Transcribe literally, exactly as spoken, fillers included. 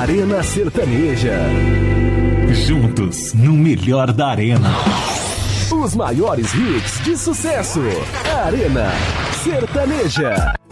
Arena Sertaneja. Juntos no melhor da Arena. Os maiores hits de sucesso. Arena Sertaneja.